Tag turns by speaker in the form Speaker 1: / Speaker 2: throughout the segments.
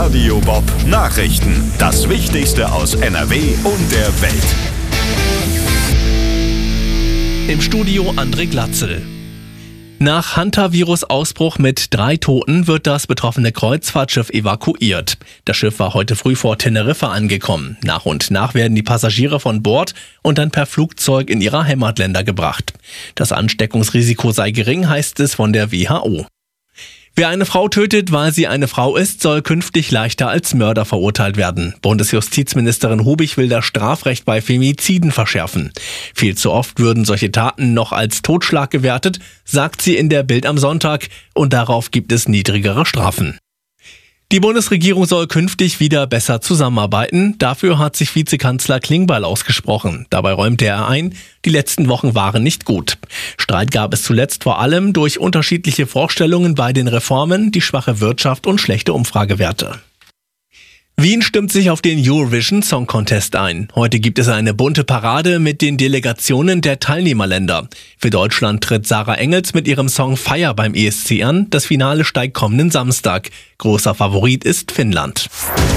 Speaker 1: Radio Bob Nachrichten. Das Wichtigste aus NRW und der Welt.
Speaker 2: Im Studio André Glatzel. Nach Hantavirus-Ausbruch mit 3 Toten wird das betroffene Kreuzfahrtschiff evakuiert. Das Schiff war heute früh vor Teneriffa angekommen. Nach und nach werden die Passagiere von Bord und dann per Flugzeug in ihre Heimatländer gebracht. Das Ansteckungsrisiko sei gering, heißt es von der WHO. Wer eine Frau tötet, weil sie eine Frau ist, soll künftig leichter als Mörder verurteilt werden. Bundesjustizministerin Hubig will das Strafrecht bei Femiziden verschärfen. Viel zu oft würden solche Taten noch als Totschlag gewertet, sagt sie in der Bild am Sonntag, und darauf gibt es niedrigere Strafen. Die Bundesregierung soll künftig wieder besser zusammenarbeiten. Dafür hat sich Vizekanzler Klingbeil ausgesprochen. Dabei räumte er ein, die letzten Wochen waren nicht gut. Streit gab es zuletzt vor allem durch unterschiedliche Vorstellungen bei den Reformen, die schwache Wirtschaft und schlechte Umfragewerte. Wien stimmt sich auf den Eurovision Song Contest ein. Heute gibt es eine bunte Parade mit den Delegationen der Teilnehmerländer. Für Deutschland tritt Sarah Engels mit ihrem Song Fire beim ESC an. Das Finale steigt kommenden Samstag. Großer Favorit ist Finnland.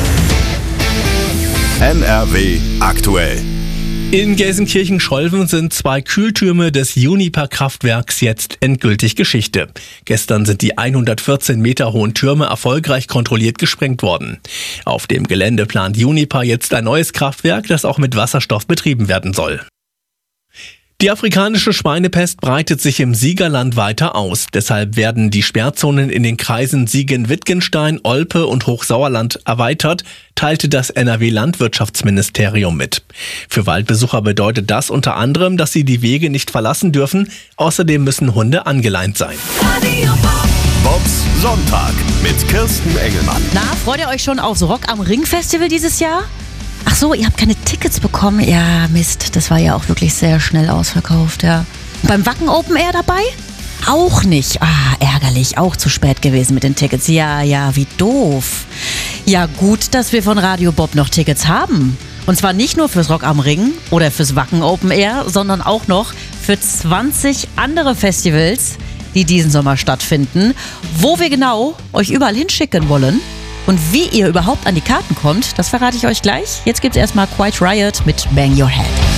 Speaker 1: NRW aktuell.
Speaker 2: In Gelsenkirchen-Scholven sind 2 Kühltürme des Uniper-Kraftwerks jetzt endgültig Geschichte. Gestern sind die 114 Meter hohen Türme erfolgreich kontrolliert gesprengt worden. Auf dem Gelände plant Uniper jetzt ein neues Kraftwerk, das auch mit Wasserstoff betrieben werden soll. Die afrikanische Schweinepest breitet sich im Siegerland weiter aus. Deshalb werden die Sperrzonen in den Kreisen Siegen-Wittgenstein, Olpe und Hochsauerland erweitert, teilte das NRW-Landwirtschaftsministerium mit. Für Waldbesucher bedeutet das unter anderem, dass sie die Wege nicht verlassen dürfen. Außerdem müssen Hunde angeleint sein.
Speaker 1: Bobs Sonntag mit Kirsten Engelmann.
Speaker 3: Na, freut ihr euch schon aufs Rock am Ring Festival dieses Jahr? Ach so, ihr habt keine Tickets bekommen? Ja, Mist, das war ja auch wirklich sehr schnell ausverkauft, ja. Beim Wacken Open Air dabei? Auch nicht. Ärgerlich, auch zu spät gewesen mit den Tickets. Ja, wie doof. Ja, gut, dass wir von Radio Bob noch Tickets haben. Und zwar nicht nur fürs Rock am Ring oder fürs Wacken Open Air, sondern auch noch für 20 andere Festivals, die diesen Sommer stattfinden, wo wir genau euch überall hinschicken wollen. Und wie ihr überhaupt an die Karten kommt, das verrate ich euch gleich. Jetzt gibt's erstmal Quiet Riot mit Bang Your Head.